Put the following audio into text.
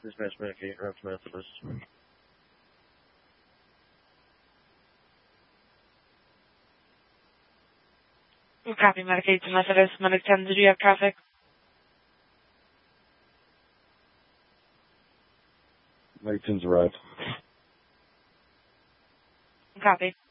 Dispatch Medicaid, Route to Methodist. Copy, Medicaid to Methodist. Medic 10, did you have traffic? Medic 10's arrived. Copy.